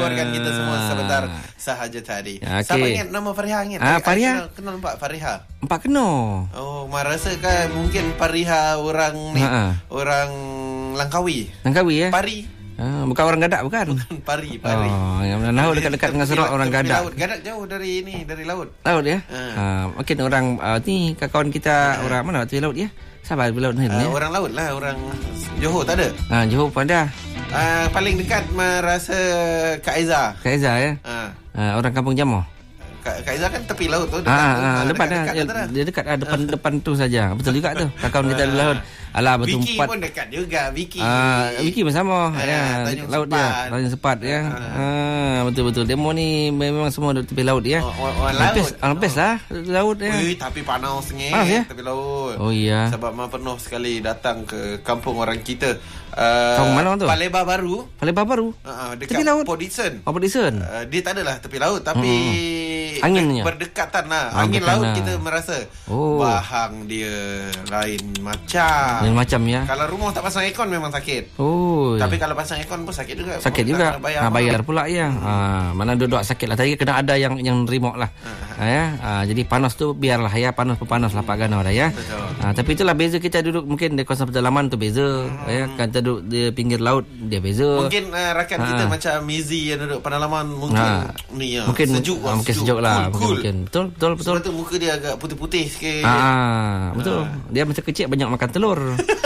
menghiburkan kita semua sebentar sahaja tadi. Okay. Siapa ingat nama Fariha ingat? Fariha? Kenal Pak Fariha? Empat kenal. Oh, rasa kan mungkin Fariha orang ni, orang Langkawi. Langkawi ya? Pari. Bukan orang Gadak bukan? Pari. Yang Nahu dekat-dekat dengan Sarawak orang Gadak. Gadak jauh dari laut. Laut ya? Mungkin orang ni kawan kita orang mana tepi laut ya? Siapa tepi laut ni? Orang laut lah, orang Johor tak ada. Johor pun ada. Paling dekat merasa Kak Aiza. Kak Aiza ya? Orang Kampung Jamuh. Kak Aiza kan tepi laut tu depan dia dekat depan tu saja. Betul juga tu. Kawan kita di laut. Alah betul. Vicky pun dekat juga. Vicky pun sama. Laut dia. Tanjung Sepat ya. Betul. Demo ni memang semua tepi laut ya. Orang best lah laut ya. Tapi panas ya? tepi laut. Oh iya. Sebab pernah sekali datang ke kampung orang kita. Kampung mana tu? Palembang Baru. Dekat tepi laut. Port Dickson. Port Dickson. Dia tak adalah tepi laut tapi anginnya berdekatan lah. Angin laut kita merasa. Bahang dia lain macam ya. Kalau rumah tak pasang aircon memang sakit. Tapi kalau pasang aircon pun sakit juga. Sakit juga. Bayar pula ya. Mana duduk sakit lah. Tadi kena ada yang remote lah. Jadi panas tu biarlah ya. Panas lah Pak Gana dah ya. Tapi itulah beza kita duduk mungkin di kawasan pedalaman tu beza. Kan kita duduk di pinggir laut dia beza. Mungkin rakyat kita macam Mizi yang duduk pedalaman mungkin ni ya. Mungkin sejuk lah. Cool. Betul. Sebab tu muka dia agak putih-putih sikit. Betul. Dia masa kecil banyak makan telur.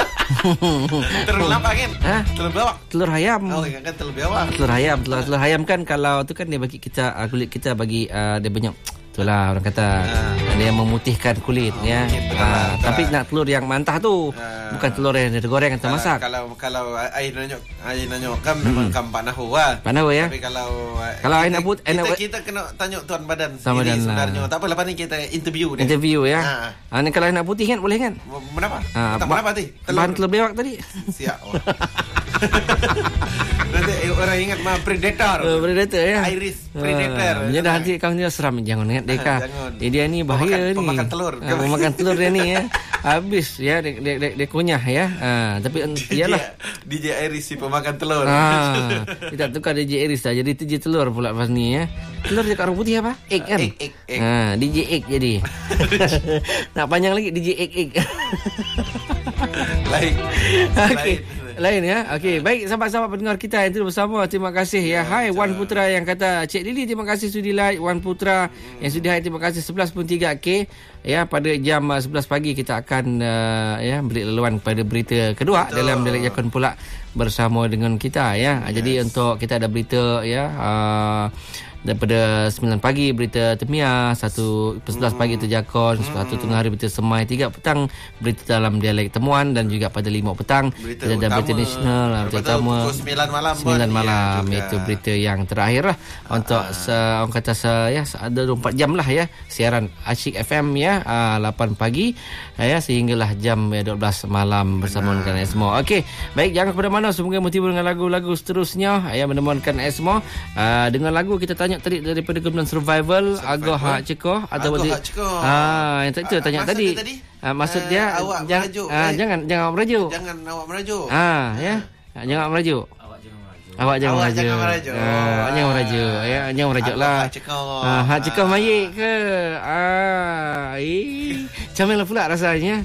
Telur apa kan? Telur biawak. Telur ayam. Kan telur biawak. Telur ayam kan kalau tu kan dia bagi kita kulit kita bagi dia banyak. Itulah orang kata dia memutihkan kulit ya. Tapi nak telur yang mentah tu, bukan telur yang digoreng atau masak. Kalau air nanyok kan memang kan panahu lah. Panahu ya. Tapi kalau air nak put kita kena tanya tuan badan sendiri sebenarnya. Tak apa, lepas ni kita interview dia. Interview ya. Ni kalau air nak putih kan boleh kan? Kenapa? Kenapa tadi? Bahan telur biawak tadi. Siap. Nanti orang ingat predator. Predator ya. Iris predator. Dia dah nanti kau ni seram jangan ingat Deka. Dia ni bahaya ni. Pemakan telur. Pemakan telur dia ni ya. Habis ya dia kunyah ya. Tapi iyalah DJ Iris si pemakan telur. Kita tukar DJ Iris dah jadi DJ telur pula pas ni ya. Telur dekat orang putih apa? Egg kan? Egg. DJ Egg jadi. Nak panjang lagi DJ Egg. Lain ya. Okey, baik sahabat-sahabat pendengar kita yang terus bersama. Terima kasih ya. Hai Wan Putra yang kata Cik Lily terima kasih sudi like. Wan Putra yang sudi hai terima kasih 11.3K ya. Pada jam 11 pagi kita akan beri laluan kepada berita kedua. Betul. Dalam Dialek Jakun pula bersama dengan kita ya. Jadi untuk kita ada berita ya daripada 9 pagi berita Temia, 1 11 pagi Terjakon, 1 tengah hari berita Semai, 3 petang berita dalam dialek Temuan dan juga pada 5 petang kita ada berita nasional, berita utama 9 malam itu berita yang terakhir lah untuk orang kata ada 24 jam lah ya siaran Asyik FM ya 8 pagi ya sehinggalah jam 12 malam bersama dengan Esmo. Okey, baik jangan kepada mana, semoga menghibur dengan lagu-lagu seterusnya ya menemukan Esmo dengan lagu kita tanya tadi daripada Kementerian Survival Agak Hak Cekoh atau yang itu tanya tadi. Maksud dia jangan awak merajuk. Jangan awak merajuk. Ya. Jangan awak merajuk. Awak jangan merajuk. Jangan merajuk. Ya, jangan merajuklah. Hak Cekoh mayik ke? Macam mana pula rasanya?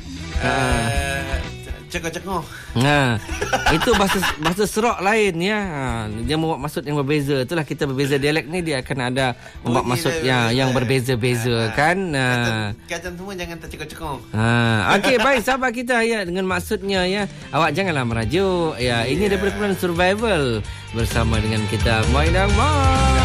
Cekoh. Itu bahasa Serak lain ya. Dia membuat maksud yang berbeza. Itulah kita berbeza dialek ni dia akan ada membuat maksud yang berbeza-beza kan. Kacang semua jangan tercekoh-cekoh. Okey baik sahabat kita ya dengan maksudnya ya awak janganlah merajuk. Ya ini daripada Kementerian Survival bersama dengan kita Mai dan Mai.